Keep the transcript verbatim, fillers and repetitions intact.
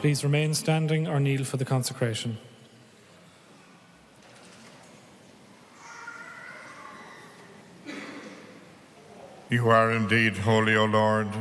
Please remain standing or kneel for the consecration. You are indeed holy, O Lord,